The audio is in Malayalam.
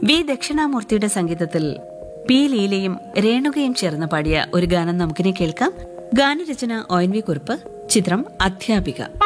വി ദക്ഷിണാമൂർത്തിയുടെ സംഗീതത്തിൽ പി ലീലയും രേണുകയും ചേർന്ന് പാടിയ ഒരു ഗാനം നമുക്കിനി കേൾക്കാം. ഗാനരചന ONV കുറുപ്പ്, ചിത്രം അധ്യാപിക.